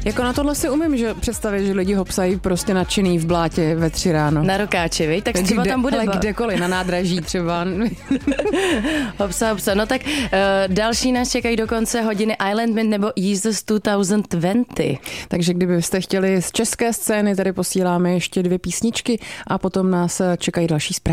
Jako na tohle si umím že představit, že lidi hopsají prostě nadšený v blátě ve 3 ráno. Na Rokáči, viď? Tak třeba tam bude... Ale kdekoliv, na nádraží třeba. Hopsa. No tak další nás čekají do konce hodiny Island Mint nebo Jesus 2020. Takže kdybyste chtěli z české scény, tady posíláme ještě 2 písničky a potom nás čekají další zprávy.